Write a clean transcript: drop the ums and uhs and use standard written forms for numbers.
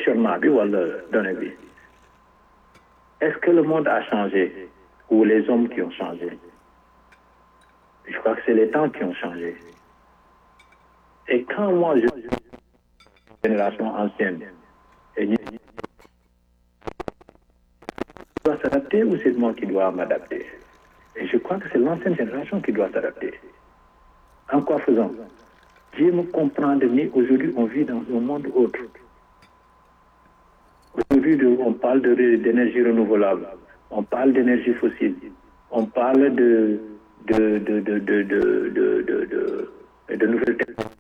questionnement bi wala donnée bi est-ce que le monde a changé ou les hommes qui ont changé? Je crois que c'est les temps qui ont changé. Et quand moi je génération ancienne et doit s'adapter ou c'est moi qui dois m'adapter? Et je crois que c'est l'ancienne génération qui doit s'adapter. En quoi faisant? Je me comprends mais aujourd'hui on vit dans un monde autre. Aujourd'hui on parle d'énergie renouvelable, on parle d'énergie fossile, on parle de nouvelles technologies.